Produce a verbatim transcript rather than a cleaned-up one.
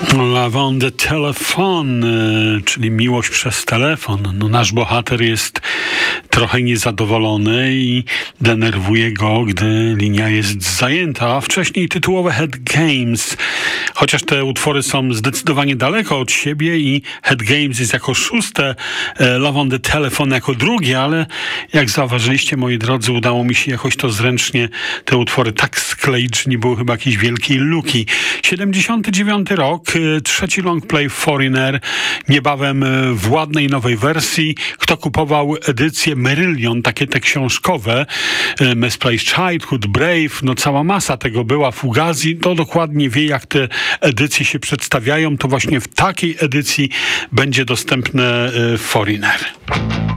Love on the telephone, czyli miłość przez telefon. No, nasz bohater jest trochę niezadowolony i denerwuje go, gdy linia jest zajęta. A wcześniej tytułowe Head Games. Chociaż te utwory są zdecydowanie daleko od siebie i Head Games jest jako szóste, Love on the telephone jako drugie, ale jak zauważyliście, moi drodzy, udało mi się jakoś to zręcznie te utwory tak skleić, że nie było chyba jakiejś wielkiej luki. siedemdziesiąty dziewiąty rok, trzeci longplay Foreigner, niebawem w ładnej nowej wersji. Kto kupował edycję Marillion, takie te książkowe, Misplaced Childhood, Brave, no cała masa tego była, Fugazi, to dokładnie wie, jak te edycje się przedstawiają, to właśnie w takiej edycji będzie dostępne Foreigner.